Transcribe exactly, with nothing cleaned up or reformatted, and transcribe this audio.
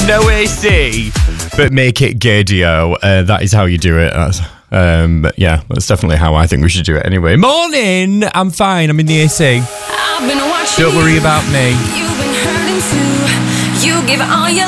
No A C, but make it good, yo. Uh, that is how you do it. That's, um, yeah, that's definitely how I think we should do it anyway. Morning! I'm fine, I'm in the A C. I've been watching. Don't worry about me. You've been hurting too. You give all your